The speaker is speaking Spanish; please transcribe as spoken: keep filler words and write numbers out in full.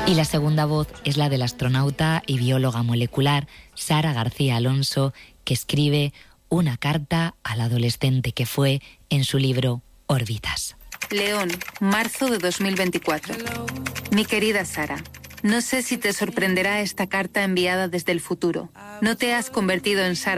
Y la segunda voz es la del astronauta y bióloga molecular Sara García Alonso, que escribe una carta al adolescente que fue en su libro Órbitas. León, marzo de dos mil veinticuatro. Mi querida Sara, no sé si te sorprenderá esta carta enviada desde el futuro. No te has convertido en Sara